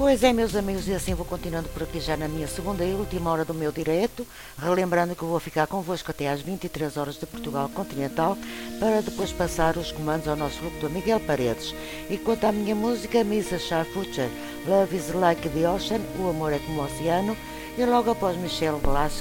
Pois é, meus amigos, e assim vou continuando por aqui já na minha segunda e última hora do meu direto, relembrando que eu vou ficar convosco até às 23 horas de Portugal Continental, para depois passar os comandos ao nosso grupo do Miguel Paredes. E quanto à minha música, Misa Charfucher, Love is Like the Ocean, O Amor é como o Oceano, e logo após Michel Glass,